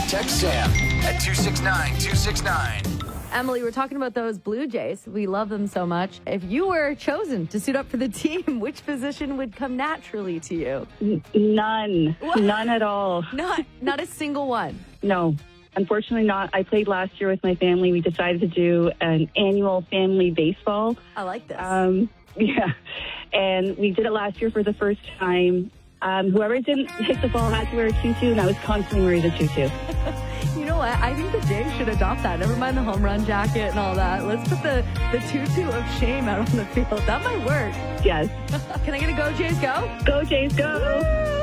Text Sam at 269-269. Emily, we're talking about those Blue Jays. We love them so much. If you were chosen to suit up for the team, which position would come naturally to you? None. What? None at all. Not a single one. No, unfortunately not. I played last year with my family. We decided to do an annual family baseball. I like this. Yeah, and we did it last year for the first time. Whoever didn't hit the ball had to wear a tutu, and I was constantly wearing the tutu. You know what? I think the Jays should adopt that. Never mind the home run jacket and all that. Let's put the tutu of shame out on the field. That might work. Yes. Can I get a go, Jays, go? Go, Jays, go.